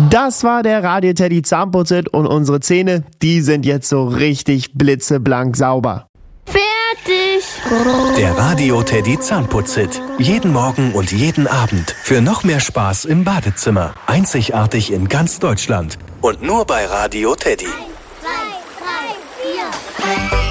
Das war der Radio Teddy Zahnputzit und unsere Zähne, die sind jetzt so richtig blitzeblank sauber. Fertig! Der Radio Teddy Zahnputzit. Jeden Morgen und jeden Abend. Für noch mehr Spaß im Badezimmer. Einzigartig in ganz Deutschland. Und nur bei Radio Teddy. 1, 2, 3, 4.